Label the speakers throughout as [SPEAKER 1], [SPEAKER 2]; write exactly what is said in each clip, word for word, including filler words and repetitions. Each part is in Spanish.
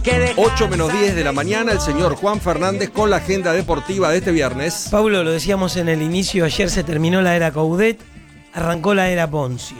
[SPEAKER 1] ocho menos diez de la mañana, el señor Juan Fernández con la agenda deportiva de este viernes.
[SPEAKER 2] Pablo, lo decíamos en el inicio, ayer se terminó la era Coudet, arrancó la era Ponzio.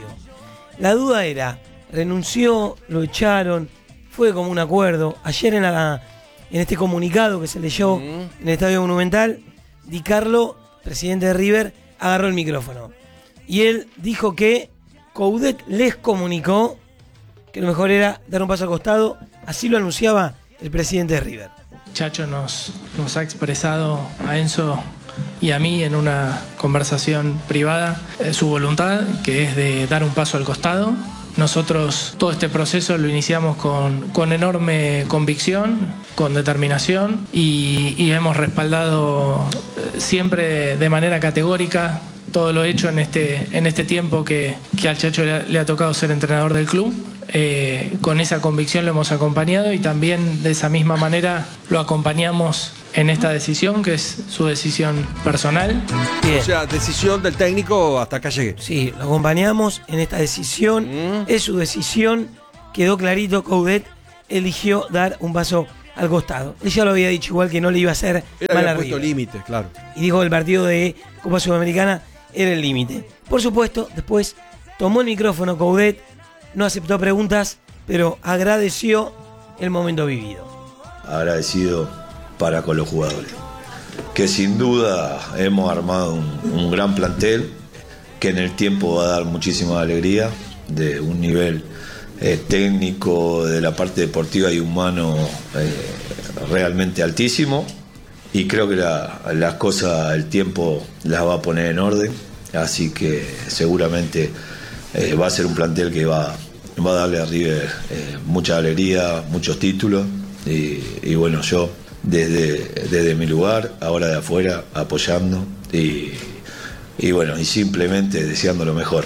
[SPEAKER 2] La duda era, renunció, lo echaron, fue como un acuerdo. Ayer en, la, en este comunicado que se leyó mm. en el Estadio Monumental, Di Carlo, presidente de River, agarró el micrófono. Y él dijo que Coudet les comunicó que lo mejor era dar un paso al costado. Así lo anunciaba el presidente de River.
[SPEAKER 3] Chacho nos, nos ha expresado a Enzo y a mí en una conversación privada eh, su voluntad, que es de dar un paso al costado. Nosotros todo este proceso lo iniciamos con, con enorme convicción, con determinación y, y hemos respaldado siempre de manera categórica todo lo hecho en este, en este tiempo que, que al Chacho le ha, le ha tocado ser entrenador del club. Eh, con esa convicción lo hemos acompañado y también de esa misma manera lo acompañamos en esta decisión, que es su decisión personal.
[SPEAKER 1] Bien. O sea, decisión del técnico, hasta acá llegué.
[SPEAKER 2] Sí, lo acompañamos en esta decisión, mm. es su decisión, quedó clarito, Coudet eligió dar un paso al costado. Él ya lo había dicho, igual que no le iba a hacer
[SPEAKER 1] Él
[SPEAKER 2] mal
[SPEAKER 1] había puesto
[SPEAKER 2] arriba.
[SPEAKER 1] límites, claro.
[SPEAKER 2] Y dijo que el partido de Copa Sudamericana era el límite. Por supuesto, después tomó el micrófono Coudet, no aceptó preguntas, pero agradeció el momento vivido.
[SPEAKER 4] Agradecido para con los jugadores, que sin duda hemos armado un, un gran plantel, que en el tiempo va a dar muchísima alegría, de un nivel eh, técnico, de la parte deportiva y humano eh, realmente altísimo, y creo que la, las cosas, el tiempo las va a poner en orden, así que seguramente Eh, va a ser un plantel que va, va a darle a River eh, mucha alegría, muchos títulos y, y bueno, yo desde, desde mi lugar, ahora de afuera, apoyando y, y bueno, y simplemente deseando lo mejor.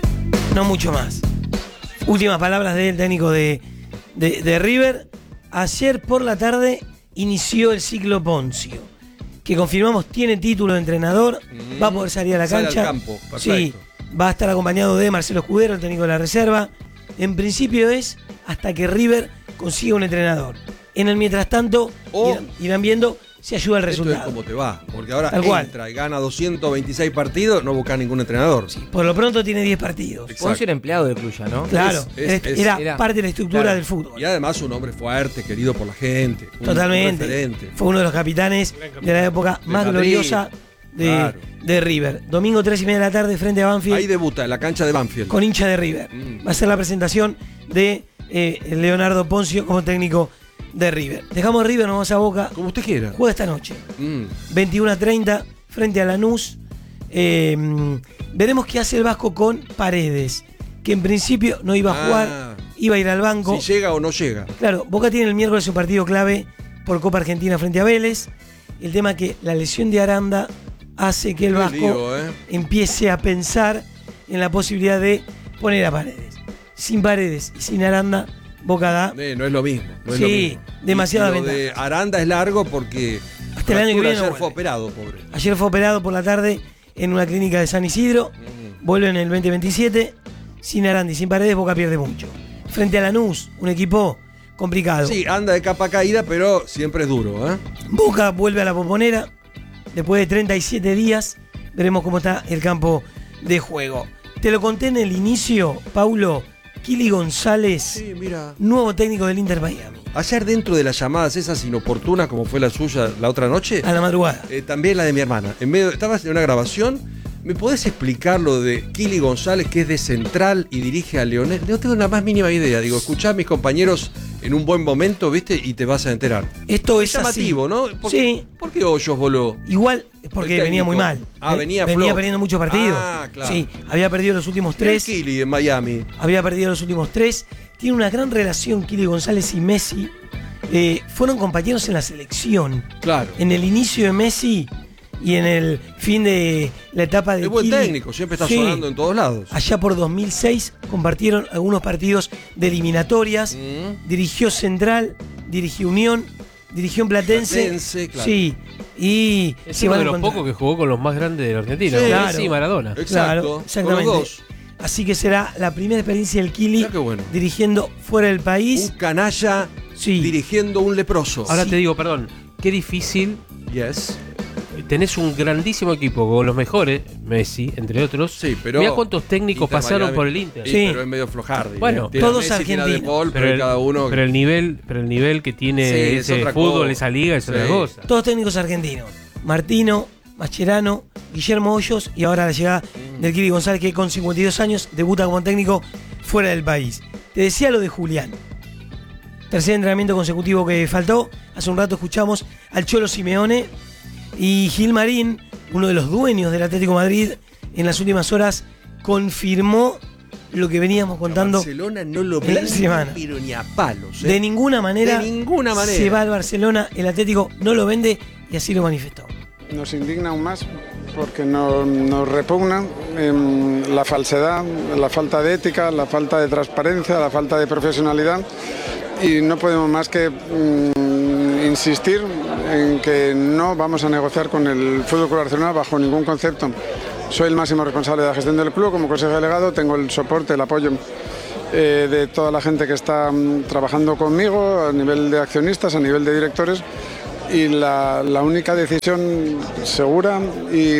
[SPEAKER 2] No mucho más. Últimas palabras del técnico de, de, de River. Ayer por la tarde inició el ciclo Ponzio, que confirmamos tiene título de entrenador, mm, va a poder salir a la cancha.
[SPEAKER 1] Al campo,
[SPEAKER 2] sí. Va a estar acompañado de Marcelo Escudero, el técnico de la reserva. En principio es hasta que River consiga un entrenador. En el mientras tanto, oh, irán, irán viendo si ayuda el resultado.
[SPEAKER 1] Esto es cómo te va, porque ahora
[SPEAKER 2] Tal
[SPEAKER 1] entra
[SPEAKER 2] cual.
[SPEAKER 1] y gana doscientos veintiséis partidos, no busca ningún entrenador.
[SPEAKER 2] Sí, por lo pronto tiene diez partidos.
[SPEAKER 5] Puede ser empleado de club ya, ¿no?
[SPEAKER 2] Claro,
[SPEAKER 1] Es- es- es-
[SPEAKER 2] era,
[SPEAKER 5] era-
[SPEAKER 2] parte de la estructura
[SPEAKER 5] claro.
[SPEAKER 2] del fútbol.
[SPEAKER 1] Y además un hombre fuerte, querido por la gente. Un,
[SPEAKER 2] Totalmente.
[SPEAKER 1] Un referente.
[SPEAKER 2] Fue uno de los capitanes de la época
[SPEAKER 1] De
[SPEAKER 2] más
[SPEAKER 1] Madrid.
[SPEAKER 2] gloriosa de,
[SPEAKER 1] Claro.
[SPEAKER 2] de River. Domingo tres y media de la tarde frente a Banfield.
[SPEAKER 1] Ahí debuta, en la cancha de Banfield.
[SPEAKER 2] Con hincha de River.
[SPEAKER 1] Mm.
[SPEAKER 2] Va a ser la presentación de eh, Leonardo Ponzio como técnico de River. Dejamos River, nos vamos a Boca.
[SPEAKER 1] Como usted quiera.
[SPEAKER 2] Juega esta noche.
[SPEAKER 1] Mm.
[SPEAKER 2] veintiuno a treinta frente a Lanús. Eh, veremos qué hace el Vasco con Paredes, que en principio no iba a
[SPEAKER 1] Ah.
[SPEAKER 2] jugar, iba a ir al banco.
[SPEAKER 1] Si llega o no llega.
[SPEAKER 2] Claro, Boca tiene el miércoles su partido clave por Copa Argentina frente a Vélez. El tema es que la lesión de Aranda hace que el
[SPEAKER 1] Qué
[SPEAKER 2] Vasco
[SPEAKER 1] lío, ¿eh?
[SPEAKER 2] empiece a pensar en la posibilidad de poner a Paredes. Sin Paredes y sin Aranda, Boca da.
[SPEAKER 1] Eh, no es lo mismo. No es
[SPEAKER 2] Sí,
[SPEAKER 1] lo mismo.
[SPEAKER 2] demasiadas
[SPEAKER 1] Y lo de
[SPEAKER 2] ventajas.
[SPEAKER 1] Aranda es largo porque
[SPEAKER 2] Hasta el año que
[SPEAKER 1] fractura
[SPEAKER 2] viene no
[SPEAKER 1] ayer
[SPEAKER 2] vuelve.
[SPEAKER 1] fue operado, pobre.
[SPEAKER 2] Ayer fue operado por la tarde en una clínica de San Isidro.
[SPEAKER 1] Mm.
[SPEAKER 2] Vuelve en el veinte veintisiete. Sin Aranda y sin Paredes, Boca pierde mucho. Frente a Lanús, un equipo complicado.
[SPEAKER 1] Sí, anda de capa caída, pero siempre es duro, ¿eh?
[SPEAKER 2] Boca vuelve a la Bombonera después de treinta y siete días. Veremos cómo está el campo de juego. Te lo conté en el inicio, Paulo. Kili González,
[SPEAKER 1] Sí, mira.
[SPEAKER 2] nuevo técnico del Inter Miami.
[SPEAKER 1] Ayer dentro de las llamadas esas inoportunas, como fue la suya la otra noche,
[SPEAKER 2] A la madrugada.
[SPEAKER 1] eh, también la de mi hermana. En medio, estabas en una grabación. ¿Me podés explicar lo de Kili González, que es de Central y dirige a Leonel? No tengo la más mínima idea. Digo, escuchá a mis compañeros en un buen momento, ¿viste? Y te vas a enterar.
[SPEAKER 2] Esto es
[SPEAKER 1] Llamativo,
[SPEAKER 2] así.
[SPEAKER 1] ¿no? ¿Por,
[SPEAKER 2] Sí.
[SPEAKER 1] ¿Por qué Hoyos voló?
[SPEAKER 2] Igual es porque
[SPEAKER 1] El
[SPEAKER 2] venía
[SPEAKER 1] técnico.
[SPEAKER 2] muy mal.
[SPEAKER 1] Ah,
[SPEAKER 2] Eh,
[SPEAKER 1] venía
[SPEAKER 2] Venía
[SPEAKER 1] flojo.
[SPEAKER 2] perdiendo muchos partidos.
[SPEAKER 1] Ah, claro.
[SPEAKER 2] Sí, había perdido los últimos
[SPEAKER 1] Tres.
[SPEAKER 2] tres.
[SPEAKER 1] Kili en Miami.
[SPEAKER 2] Había perdido los últimos tres. Tiene una gran relación Kili González y Messi. Eh, fueron compañeros en la selección.
[SPEAKER 1] Claro.
[SPEAKER 2] En el inicio de Messi y en el fin de la etapa de
[SPEAKER 1] Es buen
[SPEAKER 2] Kili.
[SPEAKER 1] técnico, siempre está
[SPEAKER 2] Sí.
[SPEAKER 1] sonando en todos lados.
[SPEAKER 2] Allá por dos mil seis compartieron algunos partidos de eliminatorias.
[SPEAKER 1] Mm.
[SPEAKER 2] Dirigió Central, dirigió Unión, dirigió en Platense.
[SPEAKER 1] Platense, claro.
[SPEAKER 2] Sí. Y
[SPEAKER 6] Es
[SPEAKER 2] se
[SPEAKER 6] uno
[SPEAKER 2] van
[SPEAKER 6] de
[SPEAKER 2] a
[SPEAKER 6] los
[SPEAKER 2] encontrar.
[SPEAKER 6] pocos que jugó con los más grandes de la Argentina.
[SPEAKER 1] Sí.
[SPEAKER 6] Messi
[SPEAKER 2] Claro.
[SPEAKER 6] y Maradona.
[SPEAKER 1] Exacto.
[SPEAKER 2] Claro, exactamente.
[SPEAKER 1] Con los dos.
[SPEAKER 2] Así que será la primera experiencia del Kili
[SPEAKER 1] Mirá qué bueno.
[SPEAKER 2] dirigiendo fuera del país.
[SPEAKER 1] Un canalla
[SPEAKER 2] Sí.
[SPEAKER 1] dirigiendo un leproso.
[SPEAKER 6] Ahora
[SPEAKER 2] Sí.
[SPEAKER 6] te digo, perdón, qué difícil.
[SPEAKER 1] Yes.
[SPEAKER 6] Tenés un grandísimo equipo con los mejores, Messi, entre otros.
[SPEAKER 1] Sí, pero
[SPEAKER 6] Mirá cuántos técnicos
[SPEAKER 1] Inter
[SPEAKER 6] pasaron
[SPEAKER 1] Miami.
[SPEAKER 6] por el Inter.
[SPEAKER 1] Sí,
[SPEAKER 2] Sí.
[SPEAKER 1] pero es medio flojardi.
[SPEAKER 6] Bueno,
[SPEAKER 1] ¿eh? Tiene a
[SPEAKER 2] todos
[SPEAKER 1] Messi, tiene a De
[SPEAKER 2] argentinos.
[SPEAKER 1] Paul, pero,
[SPEAKER 6] Pero el,
[SPEAKER 1] cada uno.
[SPEAKER 6] pero el nivel, pero el nivel que tiene
[SPEAKER 1] Sí, es
[SPEAKER 6] ese
[SPEAKER 1] otra
[SPEAKER 6] fútbol,
[SPEAKER 1] cosa.
[SPEAKER 6] esa liga, es
[SPEAKER 1] Sí.
[SPEAKER 6] otra cosa.
[SPEAKER 2] Todos técnicos argentinos. Martino, Mascherano, Guillermo Hoyos y ahora la llegada del Kili González, que con cincuenta y dos años debuta como técnico fuera del país. Te decía lo de Julián. Tercer entrenamiento consecutivo que faltó. Hace un rato escuchamos al Cholo Simeone y Gil Marín, uno de los dueños del Atlético de Madrid, en las últimas horas confirmó lo que veníamos contando.
[SPEAKER 1] Barcelona no lo
[SPEAKER 2] en la
[SPEAKER 1] ve
[SPEAKER 2] semana.
[SPEAKER 1] pero ni a palos. ¿eh?
[SPEAKER 2] De ninguna manera,
[SPEAKER 1] De ninguna manera.
[SPEAKER 2] se va al Barcelona, el Atlético no lo vende y así lo manifestó.
[SPEAKER 5] Nos indigna aún más porque no- nos repugna em, la falsedad, la falta de ética, la falta de transparencia, la falta de profesionalidad y no podemos más que mm, insistir en que no vamos a negociar con el F C Barcelona bajo ningún concepto. Soy el máximo responsable de la gestión del club como consejero delegado, tengo el soporte, el apoyo eh, de toda la gente que está mm, trabajando conmigo a nivel de accionistas, a nivel de directores. Y la, la única decisión segura y,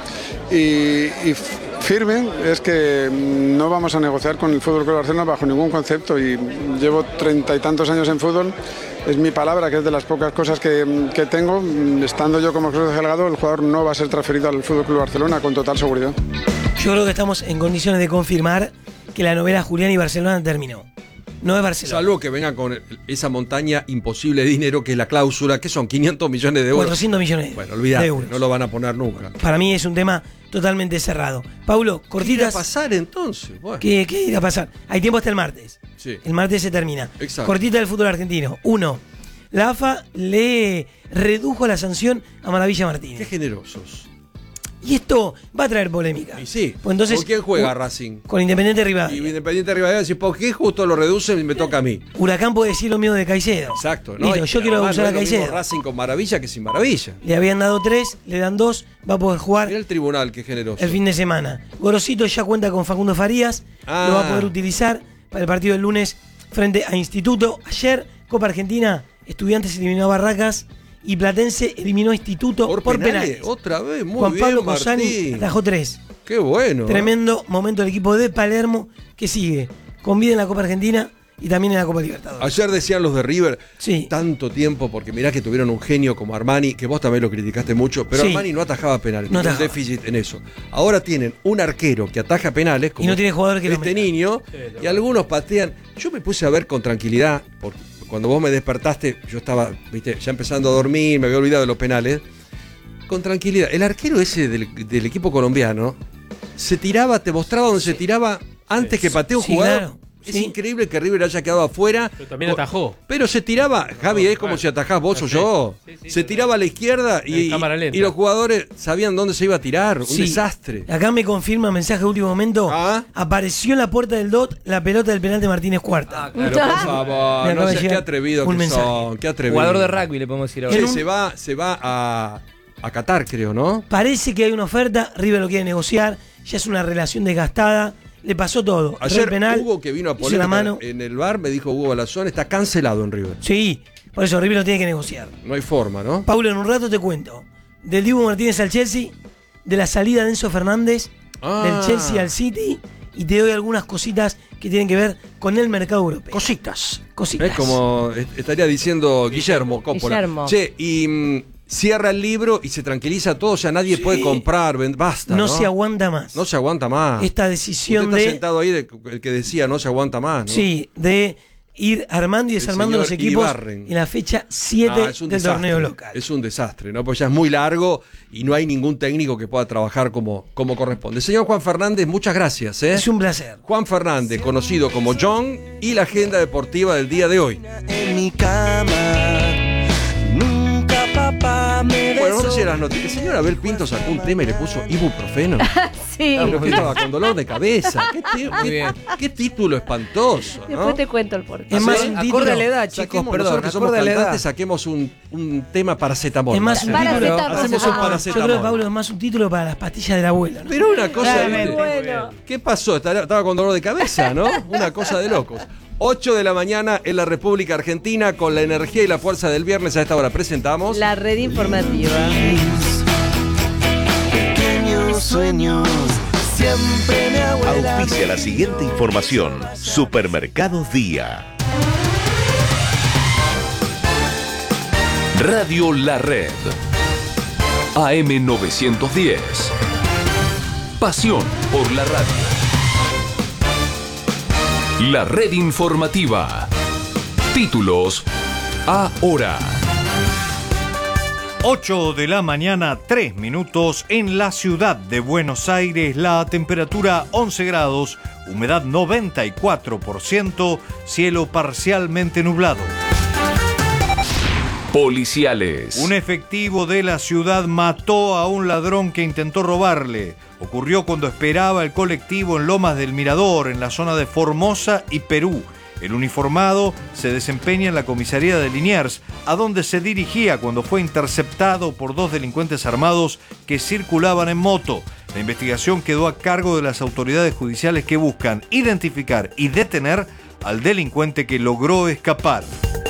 [SPEAKER 5] y- y firme es que no vamos a negociar con el F C Barcelona bajo ningún concepto y llevo treinta y tantos años en fútbol, es mi palabra, que es de las pocas cosas que, que tengo, estando yo como consejero delegado, el jugador no va a ser transferido al F C Barcelona con total seguridad.
[SPEAKER 2] Yo creo que estamos en condiciones de confirmar que la novela Julián y Barcelona terminó. No es Barcelona.
[SPEAKER 1] Salvo que vengan con esa montaña imposible de dinero que es la cláusula, que son quinientos millones de euros.
[SPEAKER 2] cuatrocientos millones
[SPEAKER 1] Bueno,
[SPEAKER 2] de
[SPEAKER 1] olvídate,
[SPEAKER 2] euros.
[SPEAKER 1] no lo van a poner nunca.
[SPEAKER 2] Para mí es un tema totalmente cerrado. Paulo,
[SPEAKER 1] ¿Qué irá a
[SPEAKER 2] cortitas.
[SPEAKER 1] pasar entonces? Bueno,
[SPEAKER 2] ¿Qué, qué irá a pasar? Hay tiempo hasta el martes.
[SPEAKER 1] sí.
[SPEAKER 2] El martes se termina.
[SPEAKER 1] Exacto.
[SPEAKER 2] Cortita del fútbol argentino. Uno, la A F A le redujo la sanción a Maravilla
[SPEAKER 1] Qué
[SPEAKER 2] Martínez.
[SPEAKER 1] generosos.
[SPEAKER 2] Y esto va a traer polémica.
[SPEAKER 1] Y sí.
[SPEAKER 2] Pues entonces,
[SPEAKER 1] ¿Con quién juega
[SPEAKER 2] u-
[SPEAKER 1] Racing?
[SPEAKER 2] Con Independiente
[SPEAKER 1] Y
[SPEAKER 2] Rivadavia.
[SPEAKER 1] Independiente de Rivadavia dice, ¿por qué justo lo reducen y me toca a mí?
[SPEAKER 2] Huracán puede decir lo mío de Caicedo.
[SPEAKER 1] Exacto, ¿no?
[SPEAKER 2] Listo,
[SPEAKER 1] Y
[SPEAKER 2] yo quiero
[SPEAKER 1] además
[SPEAKER 2] usar
[SPEAKER 1] no
[SPEAKER 2] a
[SPEAKER 1] es lo mismo
[SPEAKER 2] Caicedo.
[SPEAKER 1] Racing con Maravilla que sin Maravilla.
[SPEAKER 2] Le habían dado tres, le dan dos, va a poder jugar
[SPEAKER 1] Mira el tribunal, qué generoso.
[SPEAKER 2] el fin de semana. Gorosito ya cuenta con Facundo Farías,
[SPEAKER 1] Ah.
[SPEAKER 2] lo va a poder utilizar para el partido del lunes frente a Instituto. Ayer, Copa Argentina, Estudiantes eliminó a Barracas y Platense eliminó a Instituto
[SPEAKER 1] Por,
[SPEAKER 2] por,
[SPEAKER 1] penales.
[SPEAKER 2] penales.
[SPEAKER 1] Otra vez, muy
[SPEAKER 2] Juan
[SPEAKER 1] bien,
[SPEAKER 2] Pablo Cosani
[SPEAKER 1] Martín.
[SPEAKER 2] atajó tres.
[SPEAKER 1] Qué bueno. ¿eh?
[SPEAKER 2] Tremendo momento del equipo de Palermo que sigue con vida en la Copa Argentina y también en la Copa Libertadores.
[SPEAKER 1] Ayer decían los de River,
[SPEAKER 2] Sí.
[SPEAKER 1] tanto tiempo, porque mirá que tuvieron un genio como Armani, que vos también lo criticaste mucho, pero
[SPEAKER 2] Sí.
[SPEAKER 1] Armani no atajaba penales,
[SPEAKER 2] No
[SPEAKER 1] tenía un
[SPEAKER 2] atajaba.
[SPEAKER 1] déficit en eso. Ahora tienen un arquero que ataja penales, como
[SPEAKER 2] Y no tiene jugador que lo
[SPEAKER 1] este
[SPEAKER 2] meta.
[SPEAKER 1] niño, y algunos patean. Yo me puse a ver con tranquilidad, porque cuando vos me despertaste, yo estaba, viste, ya empezando a dormir, me había olvidado de los penales. Con tranquilidad. El arquero ese del, del equipo colombiano se tiraba, te mostraba donde se tiraba antes que patee un
[SPEAKER 2] Sí,
[SPEAKER 1] jugador.
[SPEAKER 2] claro.
[SPEAKER 1] Es
[SPEAKER 2] Sí.
[SPEAKER 1] increíble que River haya quedado afuera.
[SPEAKER 6] Pero también atajó.
[SPEAKER 1] Pero se tiraba, Javi, es como
[SPEAKER 6] bueno.
[SPEAKER 1] si atajás vos o
[SPEAKER 6] Sí.
[SPEAKER 1] yo.
[SPEAKER 6] Sí, sí,
[SPEAKER 1] se
[SPEAKER 6] sí.
[SPEAKER 1] tiraba a la izquierda y,
[SPEAKER 6] En cámara lenta.
[SPEAKER 1] y los jugadores sabían dónde se iba a tirar. Un
[SPEAKER 2] Sí.
[SPEAKER 1] desastre.
[SPEAKER 2] Acá me confirma mensaje de último momento.
[SPEAKER 1] Ah.
[SPEAKER 2] Apareció en la puerta del D O T la pelota del penal de Martínez Cuarta.
[SPEAKER 1] Pero por favor,
[SPEAKER 2] Me
[SPEAKER 1] no
[SPEAKER 2] acaba de
[SPEAKER 1] sé qué
[SPEAKER 2] llegar
[SPEAKER 1] atrevido
[SPEAKER 2] un
[SPEAKER 1] que
[SPEAKER 2] mensaje.
[SPEAKER 1] son. Qué atrevido.
[SPEAKER 7] Jugador de rugby le podemos decir ahora.
[SPEAKER 2] En
[SPEAKER 1] Che,
[SPEAKER 2] un-
[SPEAKER 1] se va, se va a, a Qatar, creo, ¿no?
[SPEAKER 2] Parece que hay una oferta, River lo quiere negociar, ya es una relación desgastada, le pasó todo.
[SPEAKER 1] Ayer
[SPEAKER 2] Re penal,
[SPEAKER 1] Hugo, que vino a
[SPEAKER 2] hizo
[SPEAKER 1] poner
[SPEAKER 2] la mano.
[SPEAKER 1] en el bar, me dijo Hugo Balazón, está cancelado en River.
[SPEAKER 2] Sí, por eso River lo tiene que negociar.
[SPEAKER 1] No hay forma, ¿no?
[SPEAKER 2] Paulo, en un rato te cuento. Del Dibu Martínez al Chelsea, de la salida de Enzo Fernández,
[SPEAKER 1] Ah.
[SPEAKER 2] del Chelsea al City, y te doy algunas cositas que tienen que ver con el mercado europeo.
[SPEAKER 1] Cositas.
[SPEAKER 2] Cositas.
[SPEAKER 1] Es como est- estaría diciendo Guillermo Coppola.
[SPEAKER 8] Guillermo.
[SPEAKER 1] Che, y mm, cierra el libro y se tranquiliza todo, ya nadie puede comprar, ven- basta.
[SPEAKER 2] no,
[SPEAKER 1] No,
[SPEAKER 2] se aguanta más.
[SPEAKER 1] No se aguanta más.
[SPEAKER 2] Esta
[SPEAKER 1] Usted
[SPEAKER 2] decisión
[SPEAKER 1] está
[SPEAKER 2] de...
[SPEAKER 1] sentado ahí, de- el que decía no se aguanta más, ¿no?
[SPEAKER 2] Sí, de ir armando y
[SPEAKER 1] El
[SPEAKER 2] desarmando los
[SPEAKER 1] señor
[SPEAKER 2] equipos
[SPEAKER 1] Ibarren.
[SPEAKER 2] en la fecha siete
[SPEAKER 1] Ah, es un
[SPEAKER 2] del
[SPEAKER 1] desastre.
[SPEAKER 2] torneo local.
[SPEAKER 1] Es un desastre, ¿no? Pues ya es muy largo y no hay ningún técnico que pueda trabajar como, como corresponde. Señor Juan Fernández, muchas gracias. ¿eh?
[SPEAKER 2] Es un placer.
[SPEAKER 1] Juan Fernández, conocido como John, y la agenda deportiva del día de hoy.
[SPEAKER 9] En mi cama, nunca papá me
[SPEAKER 1] Bueno, no
[SPEAKER 9] besó.
[SPEAKER 1] sé si las noticias. El señor Abel Pinto sacó un tema y le puso ibuprofeno.
[SPEAKER 8] Sí.
[SPEAKER 1] Pero que estaba con dolor de cabeza. ¿Qué, ti-
[SPEAKER 7] Muy
[SPEAKER 1] qué-
[SPEAKER 7] bien.
[SPEAKER 1] qué título espantoso, ¿no?
[SPEAKER 8] Después te cuento el porqué.
[SPEAKER 2] Es más
[SPEAKER 1] ¿Sí?
[SPEAKER 2] un
[SPEAKER 7] Acorde
[SPEAKER 2] título.
[SPEAKER 7] a la edad, chicos,
[SPEAKER 1] Saquemos,
[SPEAKER 7] perdón.
[SPEAKER 1] nosotros que somos
[SPEAKER 7] Acorde a la edad.
[SPEAKER 1] cantantes, saquemos un, un tema paracetamol.
[SPEAKER 2] Es más un
[SPEAKER 8] Paracetamol.
[SPEAKER 2] título.
[SPEAKER 8] Paracetamol.
[SPEAKER 1] Hacemos un
[SPEAKER 8] Ah,
[SPEAKER 2] Yo
[SPEAKER 1] paracetamol.
[SPEAKER 2] creo que Pablo es más un título para las pastillas de la abuela, ¿no?
[SPEAKER 1] Pero una cosa.
[SPEAKER 8] Claro,
[SPEAKER 1] ¿viste?
[SPEAKER 8] bueno.
[SPEAKER 1] ¿Qué pasó? Estaba estaba con dolor de cabeza, ¿no? Una cosa de locos. ocho de la mañana en la República Argentina, con la energía y la fuerza del viernes. A esta hora presentamos
[SPEAKER 7] La Red Informativa.
[SPEAKER 9] Pequeños sueños, siempre mi abuela.
[SPEAKER 8] Auspicia la siguiente información. Supermercados Día. Radio La Red. A M novecientos diez. Pasión por la radio. La Red Informativa. Títulos ahora.
[SPEAKER 10] ocho de la mañana, tres minutos en la ciudad de Buenos Aires. La temperatura once grados, humedad noventa y cuatro por ciento, cielo parcialmente nublado.
[SPEAKER 8] Policiales.
[SPEAKER 10] Un efectivo de la ciudad mató a un ladrón que intentó robarle. Ocurrió cuando esperaba el colectivo en Lomas del Mirador, en la zona de Formosa y Perú. El uniformado se desempeña en la comisaría de Liniers, a donde se dirigía cuando fue interceptado por dos delincuentes armados que circulaban en moto. La investigación quedó a cargo de las autoridades judiciales que buscan identificar y detener al delincuente que logró escapar.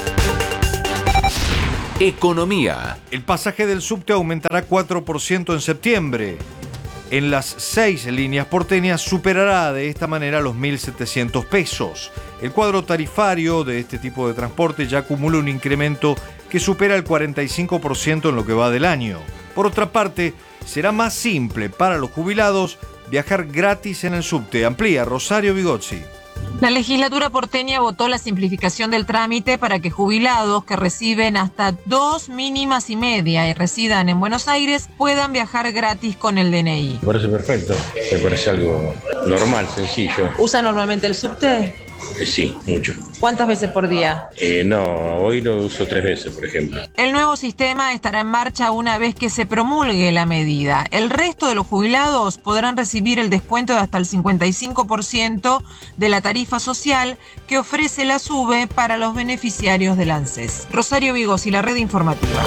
[SPEAKER 8] Economía.
[SPEAKER 10] El pasaje del subte aumentará cuatro por ciento en septiembre. En las seis líneas porteñas superará de esta manera los mil setecientos pesos. El cuadro tarifario de este tipo de transporte ya acumula un incremento que supera el cuarenta y cinco por ciento en lo que va del año. Por otra parte, será más simple para los jubilados viajar gratis en el subte. Amplía Rosario Bigozzi.
[SPEAKER 11] La legislatura porteña votó la simplificación del trámite para que jubilados que reciben hasta dos mínimas y media y residan en Buenos Aires puedan viajar gratis con el D N I.
[SPEAKER 12] Me parece perfecto, me parece algo normal, sencillo.
[SPEAKER 11] ¿Usa normalmente el subte?
[SPEAKER 12] Eh, sí, mucho.
[SPEAKER 11] ¿Cuántas veces por día?
[SPEAKER 12] Eh, no, hoy lo uso tres veces, por ejemplo.
[SPEAKER 11] El nuevo sistema estará en marcha una vez que se promulgue la medida. El resto de los jubilados podrán recibir el descuento de hasta el cincuenta y cinco por ciento de la tarifa social que ofrece la SUBE para los beneficiarios del ANSES. Rosario Vigos y la Red Informativa.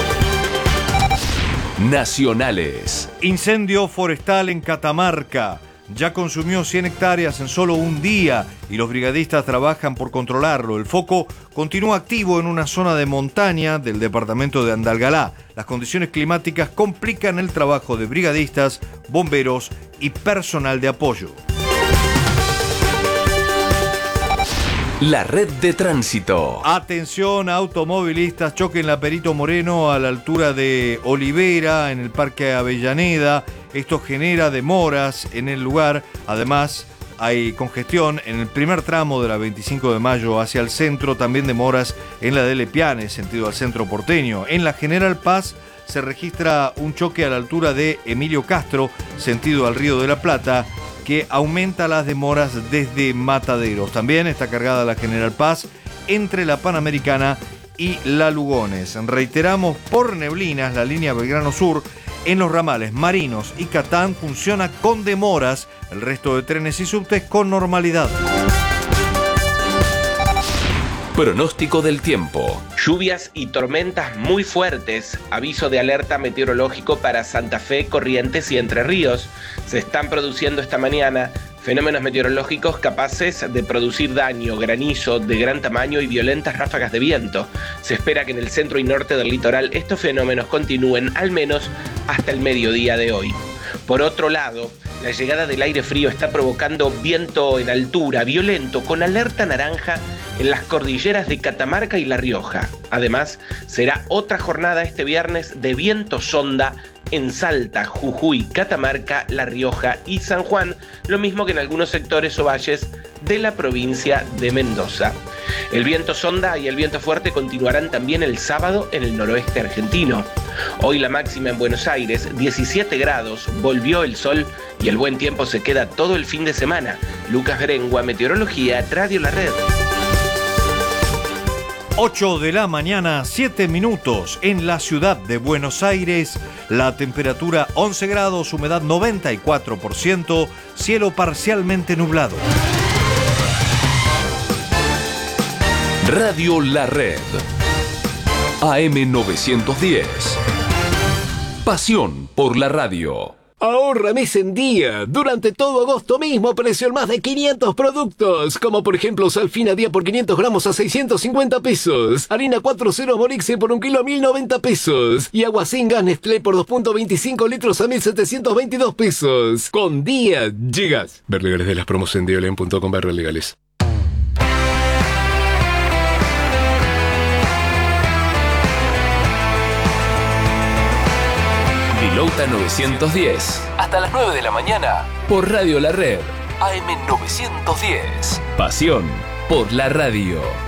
[SPEAKER 8] Nacionales.
[SPEAKER 10] Incendio forestal en Catamarca. Ya consumió cien hectáreas en solo un día y los brigadistas trabajan por controlarlo. El foco continúa activo en una zona de montaña del departamento de Andalgalá. Las condiciones climáticas complican el trabajo de brigadistas, bomberos y personal de apoyo.
[SPEAKER 8] La red de tránsito.
[SPEAKER 10] Atención, automovilistas, choque en la Perito Moreno a la altura de Olivera, en el Parque Avellaneda. Esto genera demoras en el lugar. Además, hay congestión en el primer tramo de la veinticinco de mayo hacia el centro. También demoras en la de Lepiane, sentido al centro porteño. En la General Paz se registra un choque a la altura de Emilio Castro, sentido al Río de la Plata, que aumenta las demoras desde Mataderos. También está cargada la General Paz entre la Panamericana y la Lugones. Reiteramos, por neblinas, la línea Belgrano Sur en los ramales Marinos y Catán funciona con demoras. El resto de trenes y subtes con normalidad.
[SPEAKER 8] Pronóstico del tiempo.
[SPEAKER 13] Lluvias y tormentas muy fuertes. Aviso de alerta meteorológico para Santa Fe, Corrientes y Entre Ríos. Se están produciendo esta mañana fenómenos meteorológicos capaces de producir daño, granizo de gran tamaño y violentas ráfagas de viento. Se espera que en el centro y norte del litoral estos fenómenos continúen al menos hasta el mediodía de hoy. Por otro lado, la llegada del aire frío está provocando viento en altura violento con alerta naranja en las cordilleras de Catamarca y La Rioja. Además, será otra jornada este viernes de viento sonda en Salta, Jujuy, Catamarca, La Rioja y San Juan, lo mismo que en algunos sectores o valles de la provincia de Mendoza. El viento sonda y el viento fuerte continuarán también el sábado en el noroeste argentino. Hoy la máxima en Buenos Aires, diecisiete grados, volvió el sol y el buen tiempo se queda todo el fin de semana. Lucas Berengua, Meteorología, Radio La Red.
[SPEAKER 10] ocho de la mañana, siete minutos en la ciudad de Buenos Aires. La temperatura once grados, humedad noventa y cuatro por ciento, cielo parcialmente nublado.
[SPEAKER 8] Radio La Red. A M novecientos diez. Pasión por la radio.
[SPEAKER 7] Ahorra mes en día. Durante todo agosto mismo precio en más de quinientos productos. Como por ejemplo Salfina Día por quinientos gramos a seiscientos cincuenta pesos. Harina cuatro cero Morixe por un kilo a mil noventa pesos. Y agua sin gas Nestlé por dos punto veinticinco litros a mil setecientos veintidós pesos. Con Día llegas. Ver legales de las promos en diolen punto com barra legales.
[SPEAKER 8] Villouta novecientos diez. Hasta las nueve de la mañana. Por Radio La Red. A M novecientos diez. Pasión por la radio.